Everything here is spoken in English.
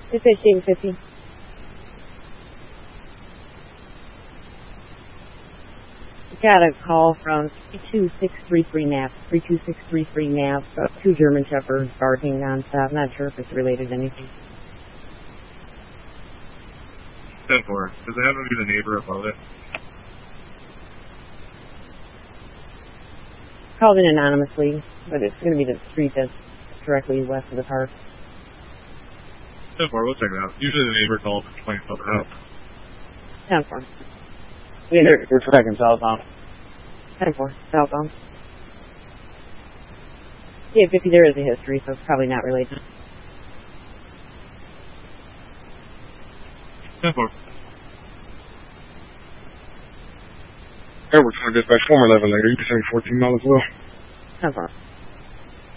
It's 1850. Got a call from 32633 NAP. 32633 NAP. Two German Shepherds barking nonstop. Not sure if it's related to anything. 10-4. Does it happen to be the neighbor above it? Called in anonymously, but it's going to be the street that's directly west of the park. 10-4, we'll check it out. Usually the neighbor calls and complains about the house. 10-4. We're tracking southbound. 10-4. Southbound. Yeah, 50, there is a history, so it's probably not related. 10-4. Edward, trying to dispatch former 11 later. You can send 14 miles as well. 10-4.